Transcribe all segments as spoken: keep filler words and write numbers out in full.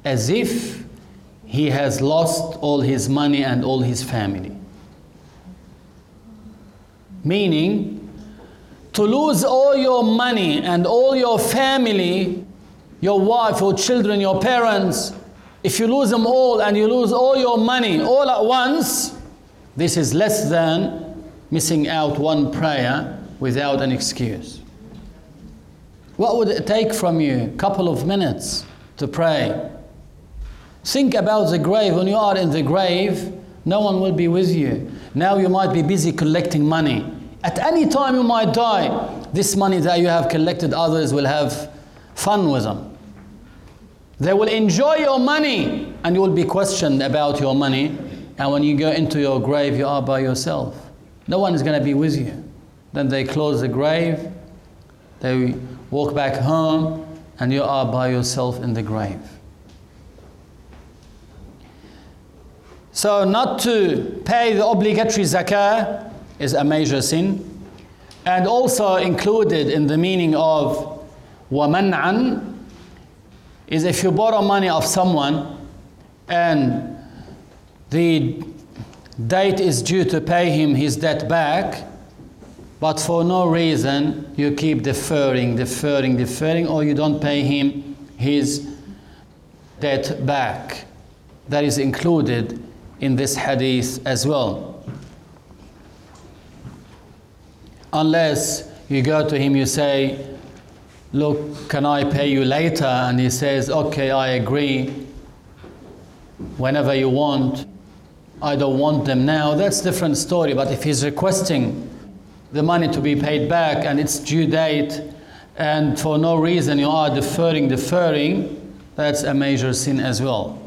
as if he has lost all his money and all his family. Meaning, to lose all your money and all your family, your wife, your children, your parents, if you lose them all and you lose all your money all at once, this is less than missing out one prayer without an excuse. What would it take from you? A couple of minutes to pray. Think about the grave. When you are in the grave, no one will be with you. Now you might be busy collecting money. At any time you might die. This money that you have collected, others will have fun with them. They will enjoy your money and you will be questioned about your money. And when you go into your grave, you are by yourself. No one is going to be with you. Then they close the grave, they walk back home, and you are by yourself in the grave. So not to pay the obligatory zakah is a major sin. And also included in the meaning of وَمَنْعًا is if you borrow money of someone and the date is due to pay him his debt back, but for no reason you keep deferring, deferring, deferring, or you don't pay him his debt back. That is included in this hadith as well. Unless you go to him, you say, look, can I pay you later? And he says, okay, I agree, whenever you want. I don't want them now. That's a different story. But if he's requesting the money to be paid back and it's due date, and for no reason you are deferring, deferring, that's a major sin as well.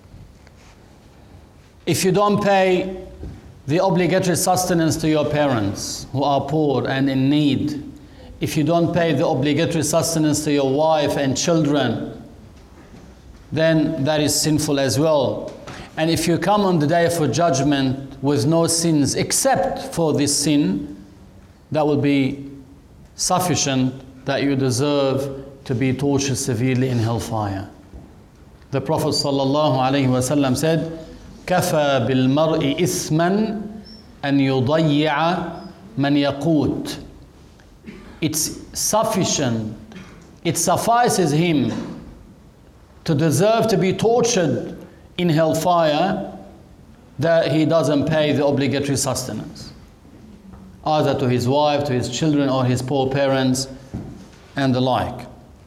If you don't pay the obligatory sustenance to your parents who are poor and in need, if you don't pay the obligatory sustenance to your wife and children, then that is sinful as well. And if you come on the day for judgment with no sins except for this sin, that will be sufficient that you deserve to be tortured severely in hellfire. The Prophet ﷺ said, كَفَى بِالْمَرْءِ إِثْمًا أَنْ يُضَيِّعَ مَنْ يَقُوتُ. It's sufficient, it suffices him to deserve to be tortured in hellfire that he doesn't pay the obligatory sustenance, either to his wife, to his children, or his poor parents, and the like.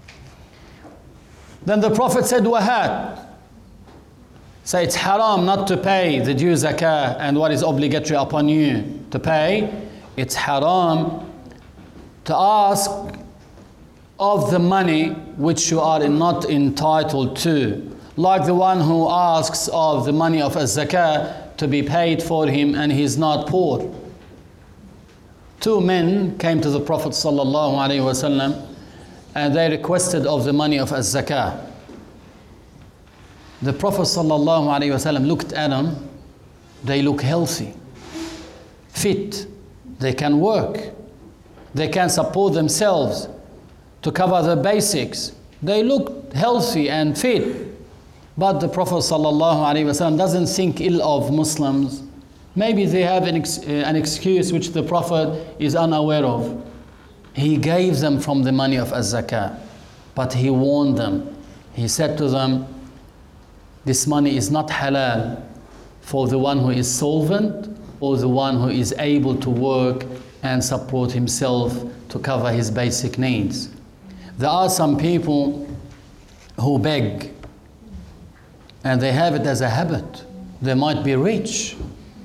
Then the Prophet said, wahat. So it's haram not to pay the due zakah and what is obligatory upon you to pay. It's haram to ask of the money which you are not entitled to. Like the one who asks of the money of a zakah to be paid for him and he's not poor. Two men came to the Prophet ﷺ and they requested of the money of a zakah. The Prophet ﷺ looked at them. They look healthy, fit, they can work, they can support themselves to cover the basics. They look healthy and fit. But the Prophet ﷺ doesn't think ill of Muslims. Maybe they have an, ex an excuse which the Prophet is unaware of. He gave them from the money of az-zakah, but he warned them. He said to them, this money is not halal for the one who is solvent or the one who is able to work and support himself to cover his basic needs. There are some people who beg, and they have it as a habit. They might be rich.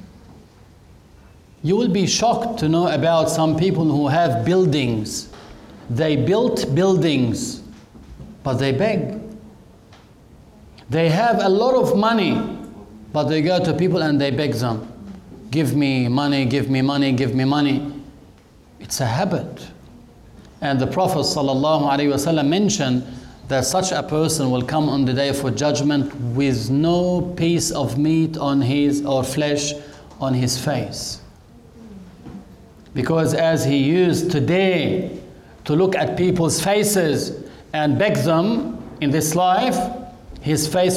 You will be shocked to know about some people who have buildings. They built buildings, but they beg. They have a lot of money, but they go to people and they beg them. Give me money, give me money, give me money. It's a habit. And the Prophet ﷺ mentioned that such a person will come on the day for judgment with no piece of meat on his or flesh on his face. Because as he used today to look at people's faces and beg them in this life, his face